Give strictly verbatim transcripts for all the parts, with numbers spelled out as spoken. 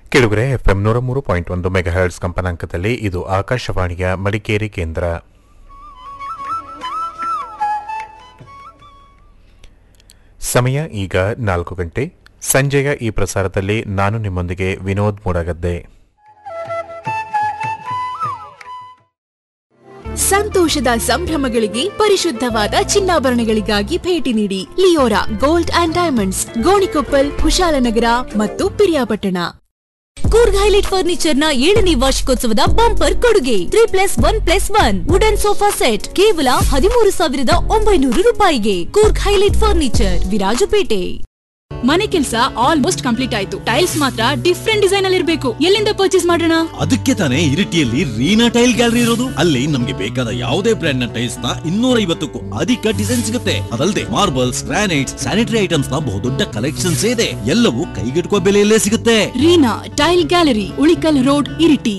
ಕೆಳಗರೆ ಎಫ್ಎಂ ನೂರ ಮೂರು ಪಾಯಿಂಟ್ ಒಂದು ಮೆಗಾಹರ್ಟ್ಸ್ ಕಂಪನಾಂಕದಲ್ಲಿ ಇದು ಆಕಾಶವಾಣಿಯ ಮಡಿಕೇರಿ ಕೇಂದ್ರ. ಸಮಯ ಈಗ ನಾಲ್ಕು ಗಂಟೆ. ಸಂಜೆಯ ಈ ಪ್ರಸಾರದಲ್ಲಿ ನಾನು ನಿಮ್ಮೊಂದಿಗೆ ವಿನೋದ್ ಮೂಡಗದ್ದೆ. ಸಂತೋಷದ ಸಂಭ್ರಮಗಳಿಗೆ ಪರಿಶುದ್ಧವಾದ ಚಿನ್ನಾಭರಣಗಳಿಗಾಗಿ ಭೇಟಿ ನೀಡಿ Leora gold and diamonds, Gonikoppal, Kushalnagar ಮತ್ತು ಪಿರಿಯಾಪಟ್ಟಣ. ಕೂರ್ಗ್ ಹೈಲೈಟ್ ಫರ್ನಿಚರ್ ನ ಏಳನೇ ವಾರ್ಷಿಕೋತ್ಸವದ ಬಂಪರ್ ಕೊಡುಗೆ three plus one plus one wooden sofa set ಕೇವಲ ಹದಿಮೂರು ಸಾವಿರದ ಒಂಬೈನೂರು ರೂಪಾಯಿಗೆ. Coorg highlight furniture, Virajpet. ಮನೆ ಕೆಲಸ ಆಲ್ಮೋಸ್ಟ್ ಕಂಪ್ಲೀಟ್ ಆಯ್ತು. ಟೈಲ್ಸ್ ಮಾತ್ರ ಡಿಫ್ರೆಂಟ್ ಡಿಸೈನ್ ಅಲ್ಲಿ ಇರಬೇಕು. ಎಲ್ಲಿಂದ ಪರ್ಚೇಸ್ ಮಾಡೋಣ? ಅದಕ್ಕೆ ತಾನೇ ಇರಿಟಿಯಲ್ಲಿ ರೀನಾ ಟೈಲ್ ಗ್ಯಾಲರಿ ಇರೋದು. ಅಲ್ಲಿ ನಮ್ಗೆ ಬೇಕಾದ ಯಾವುದೇ ಬ್ರ್ಯಾಂಡ್ ನ ಟೈಲ್ಸ್ ನ ಇನ್ನೂರ ಐವತ್ತಕ್ಕೂ ಅಧಿಕ ಡಿಸೈನ್ ಸಿಗುತ್ತೆ. ಅದಲ್ಲದೆ ಮಾರ್ಬಲ್ಸ್, ಗ್ರಾನೈಟ್ಸ್, ಸ್ಯಾನಿಟರಿ ಐಟಮ್ಸ್ ನ ಬಹುದೊಡ್ಡ ಕಲೆಕ್ಷನ್ಸ್ ಇದೆ. ಎಲ್ಲವೂ ಕೈಗೆಟುಕುವ ಬೆಲೆಯಲ್ಲೇ ಸಿಗುತ್ತೆ. Reena tail gallery, Ulikkal road, Iritty.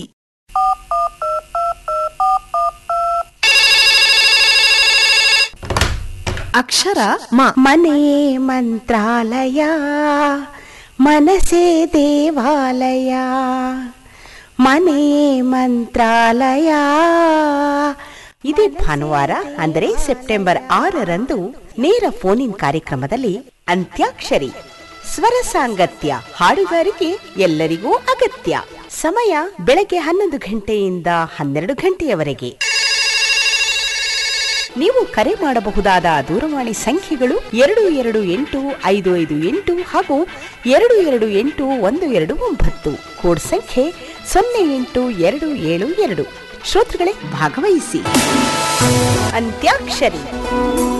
ಅಕ್ಷರ ಮ. ಮನೆ ಮಂತ್ರಾಲಯ, ಮನಸೇ ದೇವಾಲಯ. ಮನೆ ಮಂತ್ರಾಲಯ. ಇದೇ ಭಾನುವಾರ ಅಂದರೆ ಸೆಪ್ಟೆಂಬರ್ ಆರರಂದು ನೇರ ಫೋನ್ ಇನ್ ಕಾರ್ಯಕ್ರಮದಲ್ಲಿ ಅಂತ್ಯಾಕ್ಷರಿ ಸ್ವರ ಸಾಂಗತ್ಯ ಹಾಡುಗಾರಿಕೆ ಎಲ್ಲರಿಗೂ ಅಗತ್ಯ. ಸಮಯ ಬೆಳಗ್ಗೆ ಹನ್ನೊಂದು ಗಂಟೆಯಿಂದ ಹನ್ನೆರಡು ಗಂಟೆಯವರೆಗೆ. ನೀವು ಕರೆ ಮಾಡಬಹುದಾದ ದೂರವಾಣಿ ಸಂಖ್ಯೆಗಳು ಎರಡು ಎರಡು ಎಂಟು ಐದು ಐದು ಎಂಟು ಹಾಗೂ ಎರಡು ಎರಡು ಎಂಟು ಒಂದು ಎರಡು ಒಂಬತ್ತು. ಕೋಡ್ ಸಂಖ್ಯೆ ಸೊನ್ನೆ ಎಂಟು ಎರಡು ಏಳು ಎರಡು. ಶ್ರೋತೃಗಳೇ, ಭಾಗವಹಿಸಿ. ಅಂತ್ಯಾಕ್ಷರಿ.